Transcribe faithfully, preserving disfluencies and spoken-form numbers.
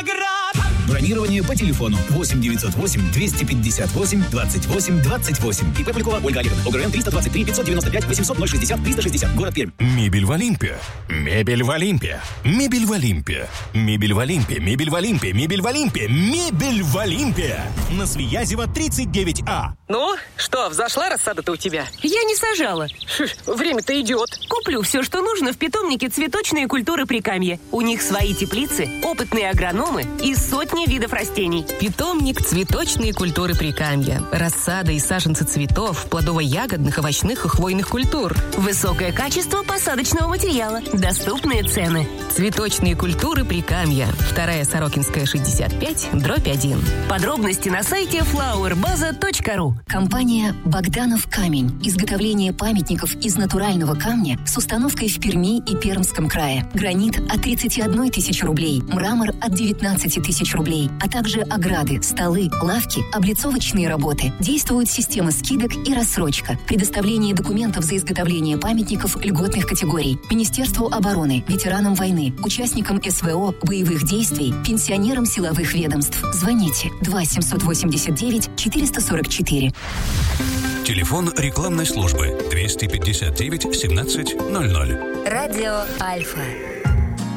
наград. Бронирование по телефону восемь девятьсот восемь двести пятьдесят восемь двадцать восемь двадцать восемь. ИП Полякова Ольга Олеговна. ОГРН триста двадцать три пятьсот девяносто пять восемьсот ноль шестьдесят триста шестьдесят. Город Пермь. Мебель в Олимпе. Мебель в Олимпе. Мебель в Олимпе. Мебель в Олимпе. Мебель в Олимпе. Мебель в Олимпе. Мебель в Олимпе. На Свиязева тридцать девять А. Ну, что, взошла рассада-то у тебя? Я не сажала. Шиш, время-то идет. Куплю все, что нужно в питомнике «Цветочные культуры Прикамья». У них свои теплицы, опытные агрономы и сотни видов растений. Питомник «Цветочные культуры Прикамья». Рассада и саженцы цветов, плодово-ягодных, овощных и хвойных культур. Высокое качество посадочного материала. Доступные цены. «Цветочные культуры Прикамья». Вторая Сорокинская, шестьдесят пять, дробь один. Подробности на сайте флауэр база точка ру. Компания «Богданов камень». Изготовление памятников из натурального камня с установкой в Перми и Пермском крае. Гранит от тридцати одной тысячи рублей, мрамор от девятнадцати тысяч рублей, а также ограды, столы, лавки, облицовочные работы. Действует система скидок и рассрочка. Предоставление документов за изготовление памятников льготных категорий. Министерству обороны, ветеранам войны, участникам СВО, боевых действий, пенсионерам силовых ведомств. Звоните два семьсот восемьдесят девять четыреста сорок четыре. Телефон рекламной службы двести пятьдесят девять семнадцать ноль ноль. Радио Альфа.